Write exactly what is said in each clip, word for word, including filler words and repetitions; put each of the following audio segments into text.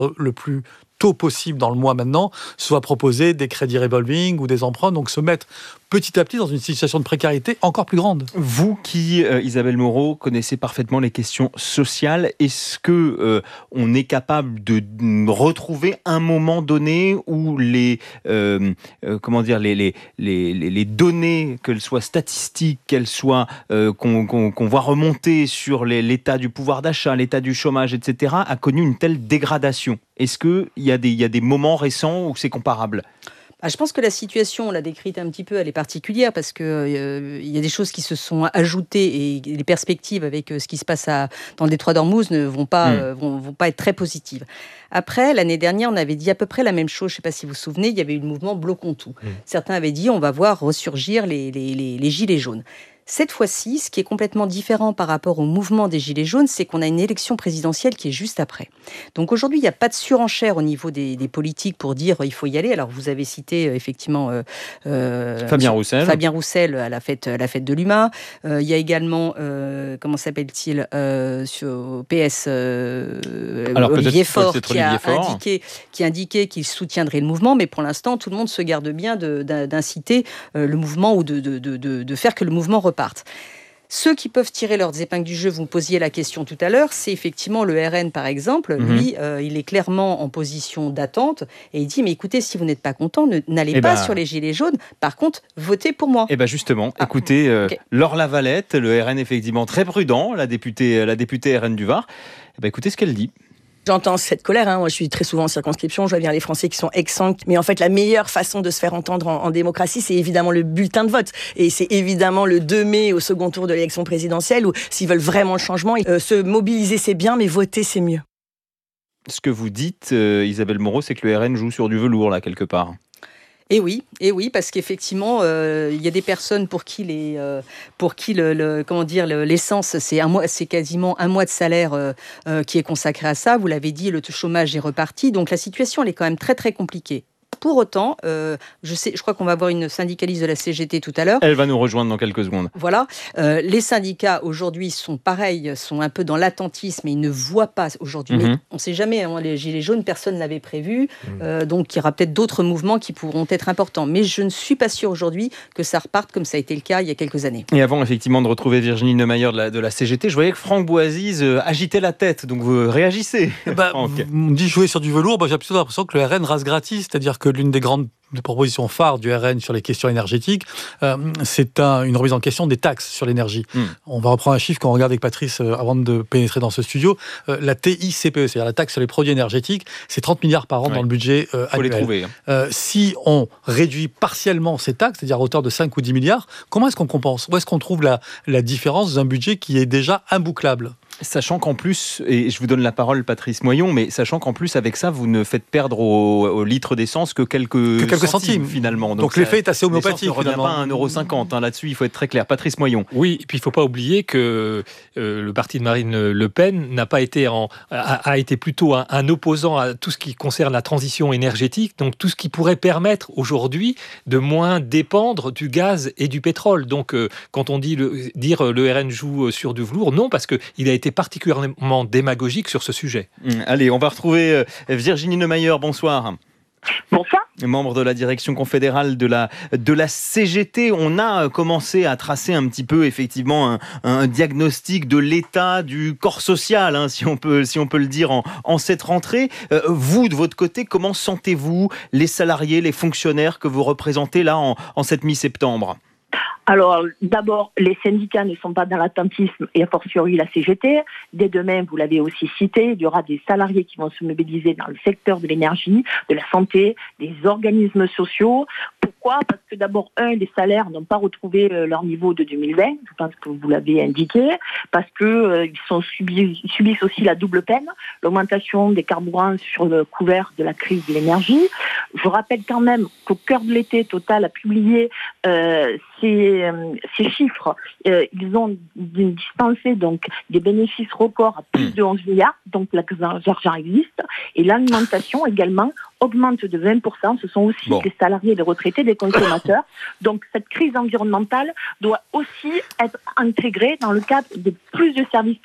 le plus tôt possible dans le mois maintenant, soit proposer des crédits revolving ou des emprunts, donc se mettre petit à petit dans une situation de précarité encore plus grande. Vous qui, euh, Isabelle Moreau, connaissez parfaitement les questions sociales, est-ce que euh, on est capable de retrouver un moment donné où les, euh, euh, comment dire, les, les, les, les données, qu'elles soient statistiques, qu'elles soient euh, qu'on, qu'on, qu'on voit remonter sur les, l'état du pouvoir d'achat, l'état du chômage, et cetera, a connu une telle dégradation? Est-ce qu'il y a des, il y a des moments récents où c'est comparable? Ah, je pense que la situation, on l'a décrite un petit peu, elle est particulière parce qu'il euh, y a des choses qui se sont ajoutées et les perspectives avec euh, ce qui se passe à, dans le détroit d'Ormuz ne vont pas, mmh. euh, vont, vont pas être très positives. Après, l'année dernière, on avait dit à peu près la même chose. Je ne sais pas si vous vous souvenez, il y avait eu le mouvement Bloquons tout. Mmh. Certains avaient dit on va voir ressurgir les, les, les, les gilets jaunes. Cette fois-ci, ce qui est complètement différent par rapport au mouvement des Gilets jaunes, c'est qu'on a une élection présidentielle qui est juste après. Donc aujourd'hui, il n'y a pas de surenchère au niveau des, des politiques pour dire euh, il faut y aller. Alors vous avez cité euh, effectivement euh, euh, Fabien Roussel. Fabien Roussel à la fête, à la fête de l'U M A. Euh, il y a également, euh, comment s'appelle-t-il, euh, sur P S, euh, Alors, Olivier Faure, qui Olivier a Faure. indiqué, qui indiquait qu'il soutiendrait le mouvement. Mais pour l'instant, tout le monde se garde bien de, d'inciter euh, le mouvement ou de, de, de, de, de faire que le mouvement reparte. Ceux qui peuvent tirer leurs épingles du jeu, vous me posiez la question tout à l'heure, c'est effectivement le R N par exemple. Mmh. Lui, euh, il est clairement en position d'attente et il dit mais écoutez, si vous n'êtes pas content, ne, n'allez eh pas bah... sur les gilets jaunes. Par contre, votez pour moi. Et bien bah justement, ah. écoutez, euh, okay. Laure Lavalette, le R N effectivement très prudent, la députée, la députée R N du Var. Eh bah écoutez ce qu'elle dit. J'entends cette colère, hein. Moi je suis très souvent en circonscription, je vois bien les Français qui sont exsangues, mais en fait la meilleure façon de se faire entendre en, en démocratie, c'est évidemment le bulletin de vote, et c'est évidemment le deux mai au second tour de l'élection présidentielle, où s'ils veulent vraiment le changement, euh, se mobiliser c'est bien, mais voter c'est mieux. Ce que vous dites, euh, Isabelle Moreau, c'est que le R N joue sur du velours là quelque part. Et oui, et oui, parce qu'effectivement, euh, il y a des personnes pour qui les, euh, pour qui le, le comment dire, le, l'essence, c'est un mois, c'est quasiment un mois de salaire euh, euh, qui est consacré à ça. Vous l'avez dit, le chômage est reparti, donc la situation elle est quand même très très compliquée. Pour autant, euh, je sais, je crois qu'on va avoir une syndicaliste de la C G T tout à l'heure. Elle va nous rejoindre dans quelques secondes. Voilà. Euh, les syndicats, aujourd'hui, sont pareils, sont un peu dans l'attentisme et ils ne voient pas aujourd'hui. Mm-hmm. Mais on ne sait jamais, hein, les gilets jaunes, personne ne l'avait prévu. Mm. Euh, donc, il y aura peut-être d'autres mouvements qui pourront être importants. Mais je ne suis pas sûre aujourd'hui que ça reparte comme ça a été le cas il y a quelques années. Et avant, effectivement, de retrouver Virginie Neumayer de la, de la C G T, je voyais que Franck Boisise euh, agitait la tête. Donc, vous réagissez. Bah, on me dit jouer sur du velours. Bah, j'ai plutôt l'impression que le R N rase gratis. C'est-à-dire que l'une des grandes propositions phares du R N sur les questions énergétiques, euh, c'est un, une remise en question des taxes sur l'énergie. Mmh. On va reprendre un chiffre qu'on regarde avec Patrice euh, avant de pénétrer dans ce studio. Euh, la T I C P E, c'est-à-dire la taxe sur les produits énergétiques, c'est trente milliards par an ouais. dans le budget euh, Faut annuel. Les trouver, hein. euh, si on réduit partiellement ces taxes, c'est-à-dire à hauteur de cinq ou dix milliards, comment est-ce qu'on compense? Où est-ce qu'on trouve la, la différence d'un budget qui est déjà imbouclable? Sachant qu'en plus, et je vous donne la parole Patrice Moyon, mais sachant qu'en plus avec ça, vous ne faites perdre au, au litre d'essence que quelques, que quelques centimes, centimes finalement. Donc, Donc l'effet est assez homéopathique. Ne revient pas à un euro cinquante, hein, là-dessus il faut être très clair. Patrice Moyon. Oui, et puis il ne faut pas oublier que euh, le parti de Marine Le Pen n'a pas été en, a, a été plutôt un, un opposant à tout ce qui concerne la transition énergétique, donc tout ce qui pourrait permettre aujourd'hui de moins dépendre du gaz et du pétrole. Donc euh, quand on dit le, dire le R N joue sur du velours, non, parce qu'il a été particulièrement démagogique sur ce sujet. Mmh, allez, on va retrouver Virginie Neumayer, bonsoir. Bonsoir. Membre de la direction confédérale de la, de la C G T, on a commencé à tracer un petit peu effectivement un, un diagnostic de l'état du corps social, hein, si, on peut, si on peut le dire en, en cette rentrée. Euh, vous, de votre côté, comment sentez-vous les salariés, les fonctionnaires que vous représentez là en, en cette mi-septembre ? Alors, d'abord, les syndicats ne sont pas dans l'attentisme et a fortiori la C G T. Dès demain, vous l'avez aussi cité, il y aura des salariés qui vont se mobiliser dans le secteur de l'énergie, de la santé, des organismes sociaux. Pourquoi ? Parce que d'abord, un, les salaires n'ont pas retrouvé leur niveau de deux mille vingt, je pense que vous l'avez indiqué, parce qu'ils euh, sont subis, subissent aussi la double peine, l'augmentation des carburants sur le couvert de la crise de l'énergie. Je rappelle quand même qu'au cœur de l'été, Total a publié euh, ces, euh, ces chiffres. Euh, ils ont dispensé donc des bénéfices records à plus de onze milliards, donc l'argent existe. Et l'alimentation également augmente de vingt pour cent. Ce sont aussi bon. les salariés, les retraités, les consommateurs. Donc cette crise environnementale doit aussi être intégrée dans le cadre de plus de services publics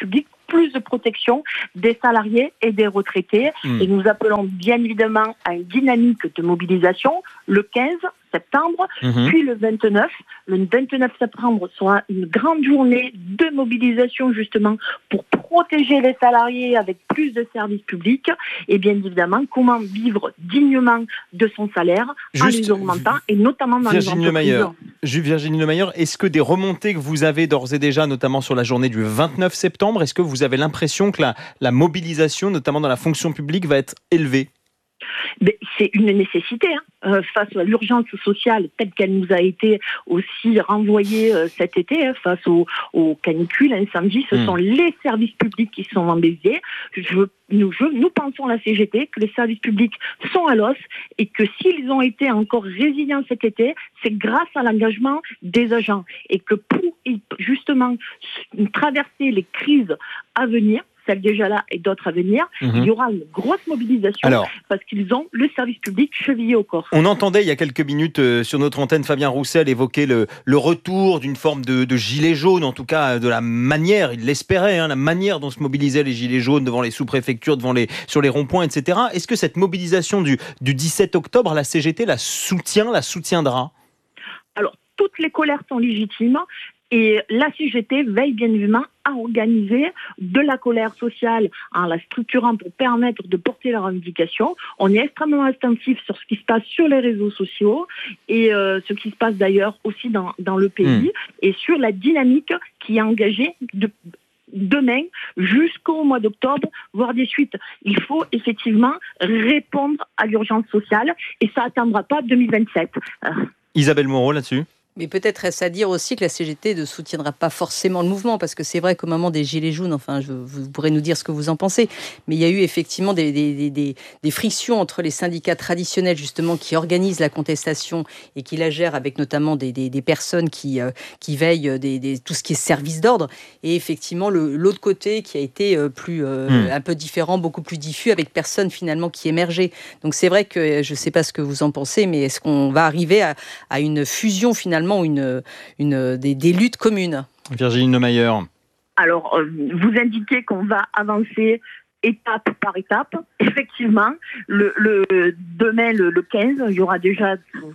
plus de protection des salariés et des retraités. Mmh. Et nous appelons bien évidemment à une dynamique de mobilisation le quinze septembre, mmh. puis le vingt-neuf. Le vingt-neuf septembre sera une grande journée de mobilisation justement pour protéger les salariés avec plus de services publics et bien évidemment comment vivre dignement de son salaire Juste, en les augmentant et notamment dans Virginie les entreprises. Lemaire, Virginie Lemaire, est-ce que des remontées que vous avez d'ores et déjà, notamment sur la journée du vingt-neuf septembre, est-ce que vous avez l'impression que la, la mobilisation, notamment dans la fonction publique, va être élevée ? Mais c'est une nécessité hein, euh, face à l'urgence sociale telle qu'elle nous a été aussi renvoyée euh, cet été hein, face aux, aux canicules, incendies. Ce mmh. sont les services publics qui sont embêtés. Je, nous, je, nous pensons la C G T que les services publics sont à l'os et que s'ils ont été encore résilients cet été, c'est grâce à l'engagement des agents et que pour justement traverser les crises à venir, celle déjà là et d'autres à venir, mmh. il y aura une grosse mobilisation Alors, parce qu'ils ont le service public chevillé au corps. On entendait il y a quelques minutes euh, sur notre antenne Fabien Roussel évoquer le, le retour d'une forme de, de gilet jaune, en tout cas de la manière, il l'espérait, hein, la manière dont se mobilisaient les gilets jaunes devant les sous-préfectures, devant les, sur les ronds-points, et cetera. Est-ce que cette mobilisation du, du dix-sept octobre, la C G T la soutient, la soutiendra ? Alors, toutes les colères sont légitimes. Et la C G T veille bien évidemment à organiser de la colère sociale en la structurant pour permettre de porter leurs revendications. On est extrêmement attentif sur ce qui se passe sur les réseaux sociaux et euh, ce qui se passe d'ailleurs aussi dans, dans le pays mmh. et sur la dynamique qui est engagée de, demain jusqu'au mois d'octobre, voire des suites. Il faut effectivement répondre à l'urgence sociale et ça n'attendra pas deux mille vingt-sept. Euh. Isabelle Moreau là-dessus ? Mais peut-être est-ce à dire aussi que la C G T ne soutiendra pas forcément le mouvement, parce que c'est vrai qu'au moment des Gilets jaunes, enfin, je, vous pourrez nous dire ce que vous en pensez, mais il y a eu effectivement des, des, des, des frictions entre les syndicats traditionnels, justement, qui organisent la contestation et qui la gèrent avec notamment des, des, des personnes qui, euh, qui veillent des, des, tout ce qui est service d'ordre, et effectivement le, l'autre côté qui a été euh, plus, euh, mmh. un peu différent, beaucoup plus diffus, avec personne finalement qui émergeait. Donc c'est vrai que je ne sais pas ce que vous en pensez, mais est-ce qu'on va arriver à, à une fusion finalement Une, une, des, des luttes communes. Virginie Lemaire. Alors, euh, vous indiquez qu'on va avancer étape par étape. Effectivement, le, le, demain, le, le quinze, il y aura déjà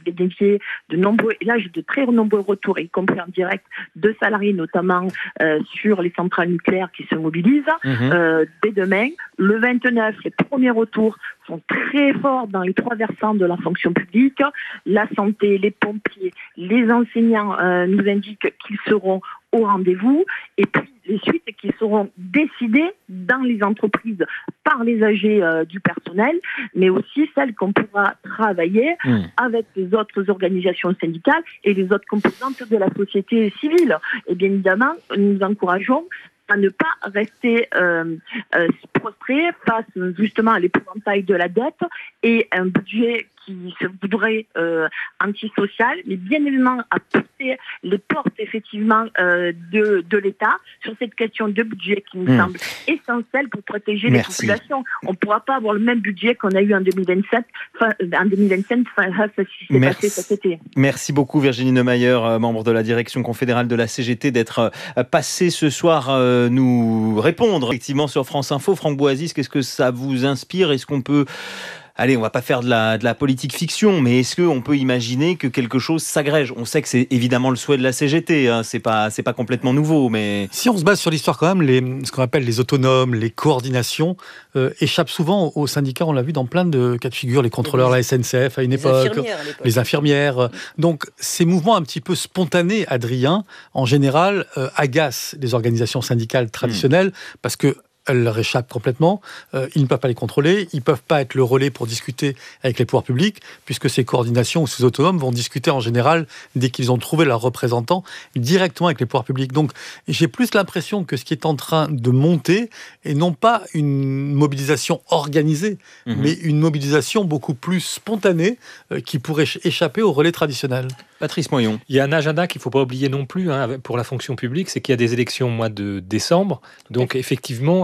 de nombreux, là j'ai de très nombreux retours, y compris en direct, de salariés, notamment euh, sur les centrales nucléaires qui se mobilisent. Mmh. Euh, dès demain, le vingt-neuf, les premiers retours sont très forts dans les trois versants de la fonction publique. La santé, les pompiers, les enseignants euh, nous indiquent qu'ils seront au rendez-vous. Et puis, les suites qui seront décidées dans les entreprises par les A G euh, du personnel, mais aussi celles qu'on pourra travailler mmh. avec les autres organisations syndicales et les autres composantes de la société civile. Et bien évidemment, nous encourageons à ne pas rester euh, euh, prostré face justement à l'épouvantail de la dette et un budget qui se voudrait euh, antisocial, mais bien évidemment à pousser les portes effectivement euh, de, de l'État sur cette question de budget qui nous mmh. semble essentielle pour protéger Merci. les populations. On ne pourra pas avoir le même budget qu'on a eu en deux mille vingt-sept, fin, en deux mille vingt-cinq, fin, ça s'est Merci. passé cet été. Merci beaucoup Virginie Lemaire, membre de la direction confédérale de la C G T, d'être passée ce soir euh, nous répondre effectivement sur France Info. Franck Boazis, qu'est-ce que ça vous inspire ? Est-ce qu'on peut... Allez, on va pas faire de la, de la politique fiction, mais est-ce qu'on peut imaginer que quelque chose s'agrège ? On sait que c'est évidemment le souhait de la C G T, hein, c'est pas, c'est pas complètement nouveau, mais... Si on se base sur l'histoire quand même, les, ce qu'on appelle les autonomes, les coordinations, euh, échappent souvent aux syndicats, on l'a vu dans plein de cas de figure, les contrôleurs, la S N C F à une les époque, infirmières à l'époque, les infirmières. Donc ces mouvements un petit peu spontanés, Adrien, en général, euh, agacent les organisations syndicales traditionnelles, mmh. parce que elles leur échappent complètement, euh, ils ne peuvent pas les contrôler, ils ne peuvent pas être le relais pour discuter avec les pouvoirs publics, puisque ces coordinations ou ces autonomes vont discuter en général, dès qu'ils ont trouvé leurs représentants, directement avec les pouvoirs publics. Donc j'ai plus l'impression que ce qui est en train de monter est non pas une mobilisation organisée, mmh. mais une mobilisation beaucoup plus spontanée euh, qui pourrait échapper au relais traditionnel. Patrice Moyon. Il y a un agenda qu'il ne faut pas oublier non plus hein, pour la fonction publique, c'est qu'il y a des élections au mois de décembre. Donc effectivement,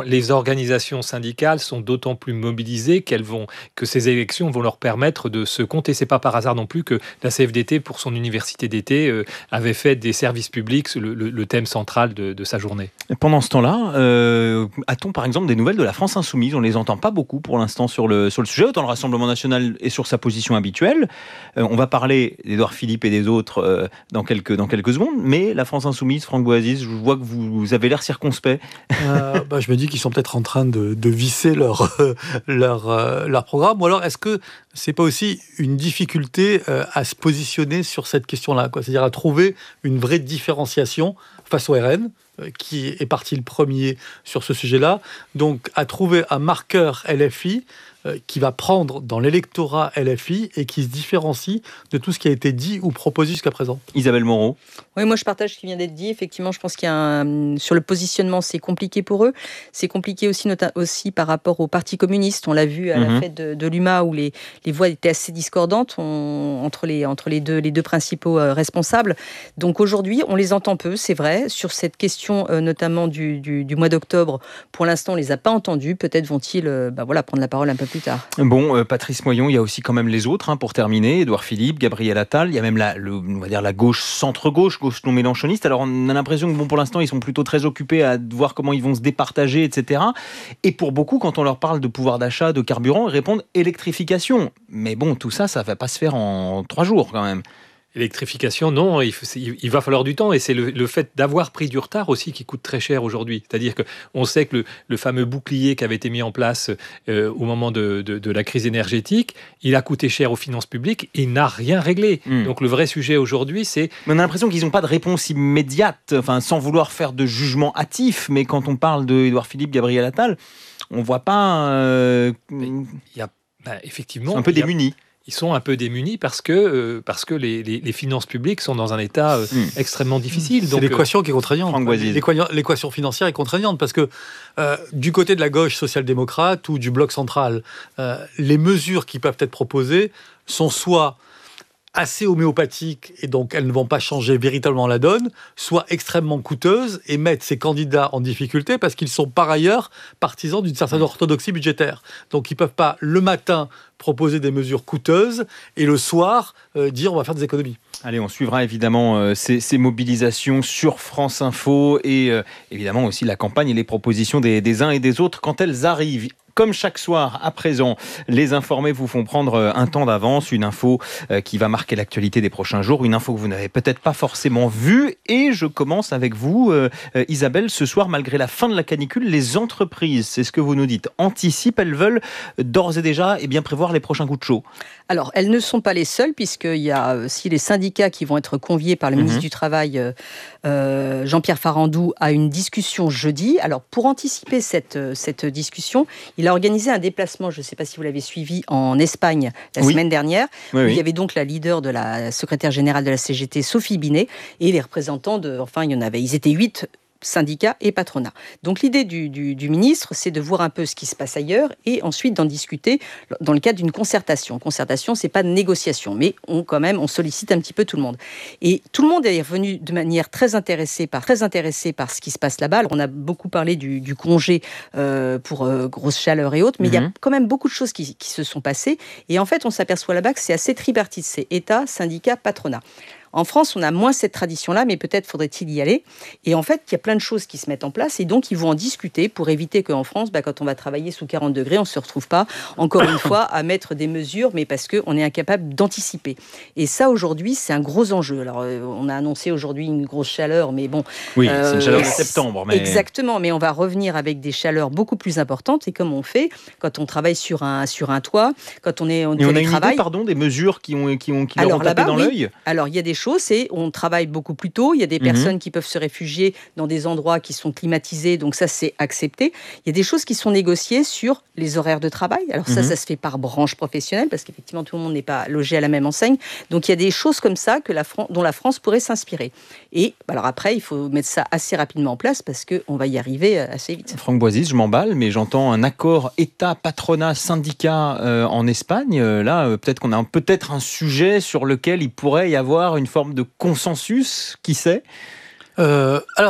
les organisations syndicales sont d'autant plus mobilisées qu'elles vont, que ces élections vont leur permettre de se compter. C'est pas par hasard non plus que la C F D T, pour son université d'été, euh, avait fait des services publics le, le, le thème central de, de sa journée. Et pendant ce temps-là, euh, a-t-on par exemple des nouvelles de la France Insoumise? On ne les entend pas beaucoup pour l'instant sur le, sur le sujet, autant le Rassemblement National est sur sa position habituelle. Euh, on va parler d'Édouard Philippe et des autres euh, dans, quelques, dans quelques secondes, mais la France Insoumise, Franck Boisise, je vois que vous, vous avez l'air circonspect. Euh, bah, je me dis qu'ils sont peut-être en train de, de visser leur, euh, leur, euh, leur programme, ou alors est-ce que c'est pas aussi une difficulté euh, à se positionner sur cette question-là, quoi, c'est-à-dire à trouver une vraie différenciation face au R N, euh, qui est parti le premier sur ce sujet-là, donc à trouver un marqueur L F I euh, qui va prendre dans l'électorat L F I et qui se différencie de tout ce qui a été dit ou proposé jusqu'à présent. Isabelle Moreau. Oui, moi je partage ce qui vient d'être dit. Effectivement, je pense qu'il y a un... sur le positionnement, c'est compliqué pour eux. C'est compliqué aussi, nota... aussi par rapport au Parti communiste. On l'a vu à mmh. la fête de, de l'U M A où les, les voix étaient assez discordantes on... entre, les, entre les, deux, les deux principaux euh, responsables. Donc aujourd'hui, on les entend peu, c'est vrai. Sur cette question euh, notamment du, du, du mois d'octobre, pour l'instant, on ne les a pas entendus. Peut-être vont-ils euh, bah voilà, prendre la parole un peu plus tard. Bon, euh, Patrice Moyon, il y a aussi quand même les autres, hein, pour terminer. Édouard Philippe, Gabriel Attal, il y a même la, le, on va dire la gauche centre-gauche, gauche non mélenchoniste. Alors on a l'impression que bon, pour l'instant, ils sont plutôt très occupés à voir comment ils vont se départager, et cetera. Et pour beaucoup, quand on leur parle de pouvoir d'achat, de carburant, ils répondent électrification. Mais bon, tout ça, ça ne va pas se faire en trois jours quand même. L'électrification, non, il, faut, il va falloir du temps et c'est le, le fait d'avoir pris du retard aussi qui coûte très cher aujourd'hui. C'est-à-dire qu'on sait que le, le fameux bouclier qui avait été mis en place euh, au moment de, de, de la crise énergétique, il a coûté cher aux finances publiques et n'a rien réglé. Mmh. Donc le vrai sujet aujourd'hui, c'est... Mais on a l'impression qu'ils n'ont pas de réponse immédiate, enfin, sans vouloir faire de jugement hâtif, mais quand on parle d'Édouard Philippe, Gabriel Attal, on ne voit pas... Euh... Il y a, ben, effectivement... C'est un peu démunis. Ils sont un peu démunis parce que, euh, parce que les, les, les finances publiques sont dans un état euh, mmh. extrêmement difficile. C'est l'équation euh, qui est contraignante. L'équation financière est contraignante parce que euh, du côté de la gauche social-démocrate ou du bloc central, euh, les mesures qui peuvent être proposées sont soit assez homéopathiques et donc elles ne vont pas changer véritablement la donne, soit extrêmement coûteuses et mettent ces candidats en difficulté parce qu'ils sont par ailleurs partisans d'une certaine orthodoxie budgétaire. Donc ils ne peuvent pas le matin proposer des mesures coûteuses et le soir euh, dire on va faire des économies. Allez, on suivra évidemment euh, ces, ces mobilisations sur France Info et euh, évidemment aussi la campagne et les propositions des, des uns et des autres quand elles arrivent. Comme chaque soir, à présent, les informés vous font prendre un temps d'avance, une info qui va marquer l'actualité des prochains jours, une info que vous n'avez peut-être pas forcément vue. Et je commence avec vous, euh, Isabelle, ce soir, malgré la fin de la canicule, les entreprises, c'est ce que vous nous dites, anticipent, elles veulent d'ores et déjà eh bien, prévoir les prochains coups de chaud. Alors, elles ne sont pas les seules, puisqu'il y a aussi les syndicats qui vont être conviés par le mmh. ministre du Travail, euh, Jean-Pierre Farandou, à une discussion jeudi. Alors, pour anticiper cette, cette discussion, il a organisé un déplacement, je ne sais pas si vous l'avez suivi, en Espagne la oui. semaine dernière, oui, où oui. il y avait donc la leader de la secrétaire générale de la C G T, Sophie Binet, et les représentants de, enfin, il y en avait, ils étaient huit syndicats et patronats. Donc l'idée du, du, du ministre, c'est de voir un peu ce qui se passe ailleurs et ensuite d'en discuter dans le cadre d'une concertation. Concertation, c'est pas de négociation, mais on quand même on sollicite un petit peu tout le monde. Et tout le monde est revenu de manière très intéressée par très intéressé par ce qui se passe là-bas. Alors, on a beaucoup parlé du, du congé euh, pour euh, grosse chaleur et autres, mais il mm-hmm. y a quand même beaucoup de choses qui, qui se sont passées. Et en fait, on s'aperçoit là-bas que c'est assez tripartite, c'est État, syndicat, patronat. En France, on a moins cette tradition-là, mais peut-être faudrait-il y aller. Et en fait, il y a plein de choses qui se mettent en place et donc ils vont en discuter pour éviter qu'en France, bah, quand on va travailler sous quarante degrés, on ne se retrouve pas, encore une fois, à mettre des mesures, mais parce qu'on est incapable d'anticiper. Et ça, aujourd'hui, c'est un gros enjeu. Alors, euh, on a annoncé aujourd'hui une grosse chaleur, mais bon... Oui, euh, c'est une chaleur de septembre. Mais... Exactement, mais on va revenir avec des chaleurs beaucoup plus importantes. Et comme on fait quand on travaille sur un, sur un toit, quand on est en télétravail... Et on a une idée, pardon, des mesures qui, ont, qui, ont, qui leur ont tapé dans oui. l'œil. Alors, il y a des choses, c'est on travaille beaucoup plus tôt, il y a des mmh. personnes qui peuvent se réfugier dans des endroits qui sont climatisés, donc ça c'est accepté. Il y a des choses qui sont négociées sur les horaires de travail, alors ça, mmh. ça se fait par branche professionnelle, parce qu'effectivement tout le monde n'est pas logé à la même enseigne, donc il y a des choses comme ça que la Fran- dont la France pourrait s'inspirer. Et alors après, il faut mettre ça assez rapidement en place, parce qu'on va y arriver assez vite. Franck Boisise, je m'emballe, mais j'entends un accord État, patronat, syndicat euh, en Espagne. Euh, là, euh, peut-être qu'on a un, peut-être un sujet sur lequel il pourrait y avoir une forme de consensus, qui sait ? euh, Alors,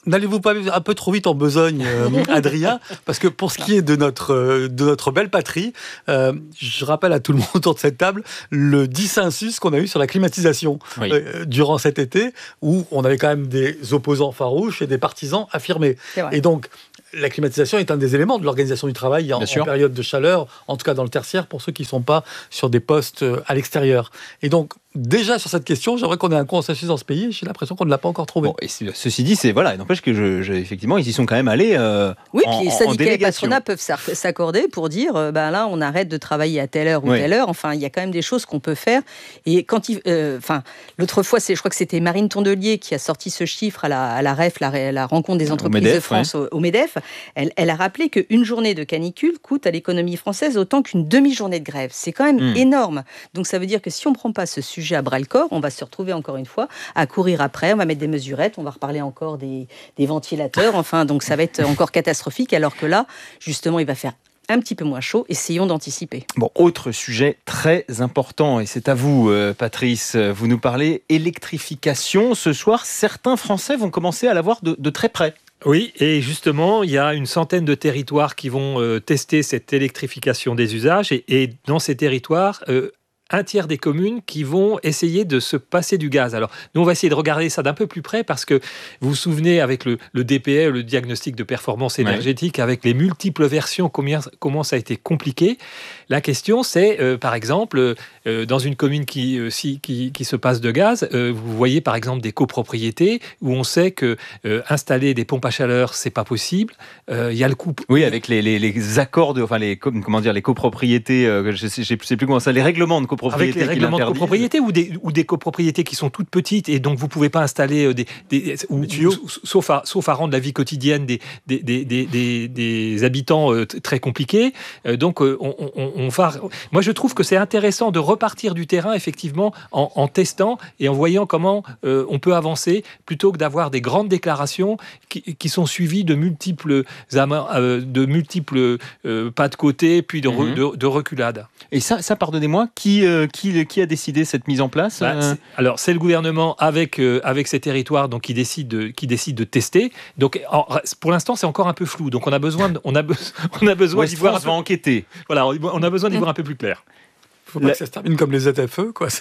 n'allez-vous pas un peu trop vite en besogne, euh, Adrien? Parce que pour ce qui est de notre, euh, de notre belle patrie, euh, je rappelle à tout le monde autour de cette table le dissensus qu'on a eu sur la climatisation oui. euh, durant cet été, où on avait quand même des opposants farouches et des partisans affirmés. Et donc, la climatisation est un des éléments de l'organisation du travail en, en période de chaleur, en tout cas dans le tertiaire, pour ceux qui ne sont pas sur des postes à l'extérieur. Et donc, déjà sur cette question, j'aimerais qu'on ait un consensus dans ce pays. J'ai l'impression qu'on ne l'a pas encore trouvé. Bon, et ceci dit, c'est voilà, il n'empêche que je, je, effectivement, ils y sont quand même allés. Euh, oui, en, puis les syndicats et patronat peuvent s'accorder pour dire, euh, ben là, on arrête de travailler à telle heure ou oui. telle heure. Enfin, il y a quand même des choses qu'on peut faire. Et quand il, euh, enfin, l'autre fois, c'est, je crois que c'était Marine Tondelier qui a sorti ce chiffre à la, à la R E F, la, la rencontre des entreprises MEDEF, de France ouais. au, au MEDEF. Elle, elle a rappelé qu'une journée de canicule coûte à l'économie française autant qu'une demi-journée de grève. C'est quand même mmh. énorme. Donc ça veut dire que si on ne prend pas ce sujet à bras-le-corps, on va se retrouver encore une fois à courir après, on va mettre des mesurettes, on va reparler encore des, des ventilateurs, enfin donc ça va être encore catastrophique, alors que là, justement, il va faire un petit peu moins chaud, essayons d'anticiper. Bon, autre sujet très important, et c'est à vous, euh, Patrice, vous nous parlez électrification. Ce soir, certains Français vont commencer à la voir de, de très près. Oui, et justement, il y a une centaine de territoires qui vont euh, tester cette électrification des usages, et, et dans ces territoires, euh, un tiers des communes qui vont essayer de se passer du gaz. Alors, nous, on va essayer de regarder ça d'un peu plus près parce que vous vous souvenez, avec le, le D P E, le diagnostic de performance énergétique, ouais. avec les multiples versions, combien, comment ça a été compliqué. La question, c'est, euh, par exemple, euh, dans une commune qui, euh, si, qui, qui se passe de gaz, euh, vous voyez, par exemple, des copropriétés où on sait que euh, installer des pompes à chaleur, c'est pas possible. Euh, Il y a le coût... Oui, avec les, les, les accords, de, enfin, les, comment dire, les copropriétés, euh, je ne sais, sais plus comment ça, les règlements de avec les règlements de copropriété ou des, ou des copropriétés qui sont toutes petites et donc vous ne pouvez pas installer des, des ou, ou, sauf, à, sauf à rendre la vie quotidienne des, des, des, des, des, des habitants euh, très compliquée. Euh, donc euh, on, on, on va... Moi je trouve que c'est intéressant de repartir du terrain effectivement en, en testant et en voyant comment euh, on peut avancer plutôt que d'avoir des grandes déclarations qui, qui sont suivies de multiples, euh, de multiples euh, pas de côté puis de, re, mm-hmm. de, de reculades. Et ça, ça pardonnez-moi, qui, euh, qui, qui a décidé cette mise en place bah, c'est, Alors, c'est le gouvernement avec, euh, avec ces territoires donc, qui, décide de, qui décide de tester. Donc, en, pour l'instant, c'est encore un peu flou. Donc, on a besoin, de, on a, be- on a besoin d'y voir un peu... va enquêter. Voilà, on a besoin d'y voir un peu plus clair. Il ne faut pas La... que ça se termine comme les Z F E, quoi.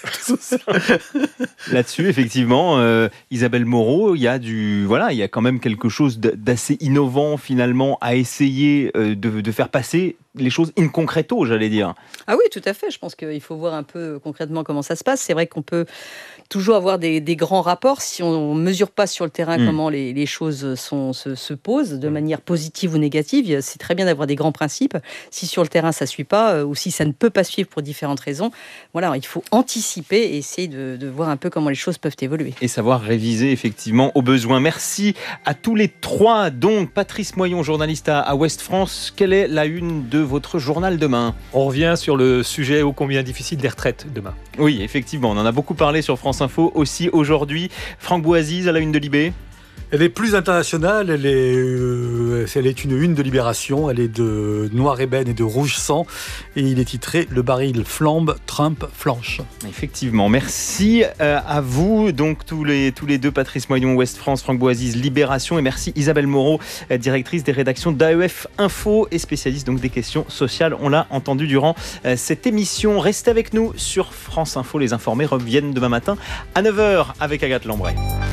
Là-dessus, effectivement, euh, Isabelle Moreau, il y a du, voilà, il y a quand même quelque chose d'assez innovant finalement à essayer euh, de, de faire passer les choses in concreto, j'allais dire. Ah oui, tout à fait. Je pense qu'il faut voir un peu concrètement comment ça se passe. C'est vrai qu'on peut toujours avoir des, des grands rapports si on ne mesure pas sur le terrain mmh. comment les, les choses sont, se, se posent de manière positive ou négative. C'est très bien d'avoir des grands principes. Si sur le terrain ça ne suit pas ou si ça ne peut pas suivre pour différentes raisons, voilà, il faut anticiper et essayer de, de voir un peu comment les choses peuvent évoluer. Et savoir réviser effectivement au besoin. Merci à tous les trois. Donc, Patrice Moyon, journaliste à, à Ouest France. Quelle est la une de votre journal demain ? On revient sur le sujet ô combien difficile des retraites demain. Oui, effectivement, on en a beaucoup parlé sur France Info aussi aujourd'hui. Franck Bouaziz à la une de Libé. Elle est plus internationale, elle est, euh, elle est une une de Libération, elle est de noir ébène et de rouge sang, et il est titré « Le baril flambe, Trump flanche ». Effectivement, merci euh, à vous, donc tous les, tous les deux, Patrice Moyon, Ouest France, Franck Bouaziz, Libération, et merci Isabelle Moreau, directrice des rédactions d'A E F Info et spécialiste donc des questions sociales. On l'a entendu durant euh, cette émission. Restez avec nous sur France Info, les informés reviennent demain matin à neuf heures avec Agathe Lambray.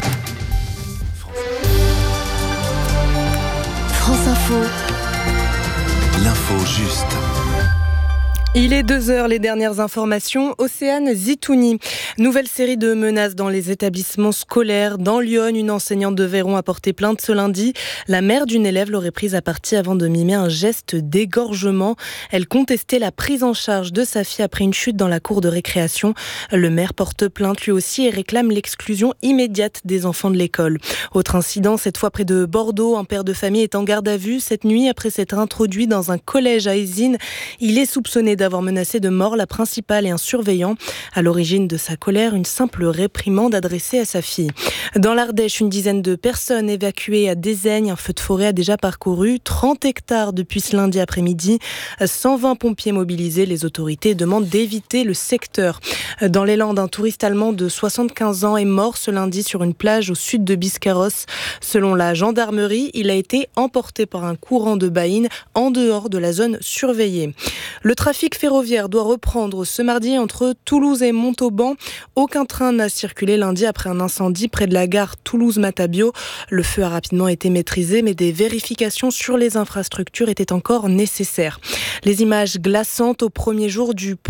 France Info, l'info juste. Il est deux heures, les dernières informations. Océane Zitouni. Nouvelle série de menaces dans les établissements scolaires. Dans Lyon, une enseignante de Véron a porté plainte ce lundi. La mère d'une élève l'aurait prise à partie avant de mimer un geste d'égorgement. Elle contestait la prise en charge de sa fille après une chute dans la cour de récréation. Le maire porte plainte lui aussi et réclame l'exclusion immédiate des enfants de l'école. Autre incident, cette fois près de Bordeaux. Un père de famille est en garde à vue cette nuit après s'être introduit dans un collège à Ézine. Il est soupçonné d'avoir menacé de mort la principale et un surveillant. À l'origine de sa colère, une simple réprimande adressée à sa fille. Dans l'Ardèche, une dizaine de personnes évacuées à Dézaigne. Un feu de forêt a déjà parcouru trente hectares depuis ce lundi après-midi. cent vingt pompiers mobilisés. Les autorités demandent d'éviter le secteur. Dans les Landes, un touriste allemand de soixante-quinze ans est mort ce lundi sur une plage au sud de Biscarrosse. Selon la gendarmerie, il a été emporté par un courant de baïnes en dehors de la zone surveillée. Le trafic ferroviaire doit reprendre ce mardi entre Toulouse et Montauban. Aucun train n'a circulé lundi après un incendie près de la gare Toulouse-Matabio. Le feu a rapidement été maîtrisé, mais des vérifications sur les infrastructures étaient encore nécessaires. Les images glaçantes au premier jour du